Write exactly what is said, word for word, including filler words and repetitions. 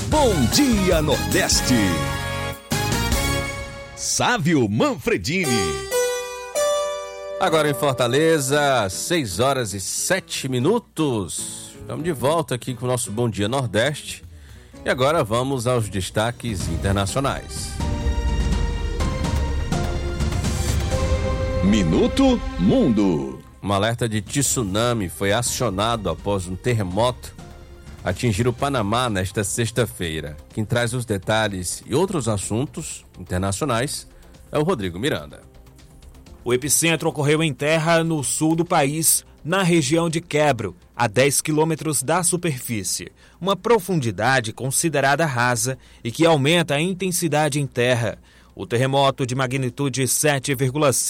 Bom Dia Nordeste. Sávio Manfredini. Agora em Fortaleza, seis horas e sete minutos. Estamos de volta aqui com o nosso Bom Dia Nordeste. E agora vamos aos destaques internacionais. Minuto Mundo. Um alerta de tsunami foi acionado após um terremoto atingir o Panamá nesta sexta-feira. Quem traz os detalhes e outros assuntos internacionais é o Rodrigo Miranda. O epicentro ocorreu em terra no sul do país, na região de Quebro, a dez quilômetros da superfície, uma profundidade considerada rasa e que aumenta a intensidade em terra. O terremoto de magnitude sete vírgula cinco